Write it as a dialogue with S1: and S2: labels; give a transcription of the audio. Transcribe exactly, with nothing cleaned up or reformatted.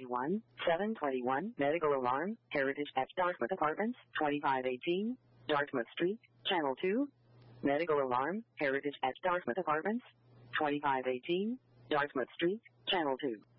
S1: fifty-one, seven twenty-one, medical alarm, Heritage at Dartmouth Apartments, twenty-five eighteen, Dartmouth Street, Channel two. Medical alarm, Heritage at Dartmouth Apartments, twenty-five eighteen, Dartmouth Street, Channel two.